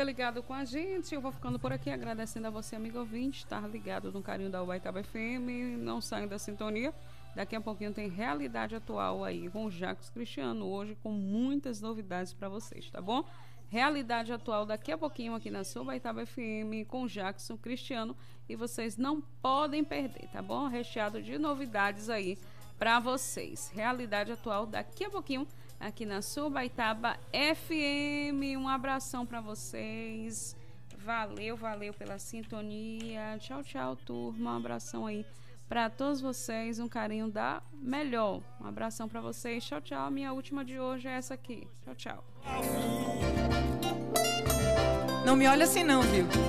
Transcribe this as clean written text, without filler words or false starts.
você ligado com a gente. Eu vou ficando por aqui, agradecendo a você, amigo ouvinte, estar ligado no carinho da Ubaitaba FM. Não saiam da sintonia. Daqui a pouquinho tem Realidade Atual aí com o Jacques Cristiano, hoje com muitas novidades para vocês, tá bom? Realidade Atual daqui a pouquinho aqui na sua Ubaitaba FM com o Jackson Cristiano, e vocês não podem perder, tá bom? Recheado de novidades aí para vocês. Realidade Atual daqui a pouquinho aqui na sua Ubaitaba FM. Um abração para vocês. Valeu pela sintonia. Tchau, tchau, turma. Um abração aí para todos vocês. Um carinho da Melhor. Um abração para vocês. Tchau, tchau. Minha última de hoje é essa aqui. Tchau, tchau. Não me olha assim não, viu?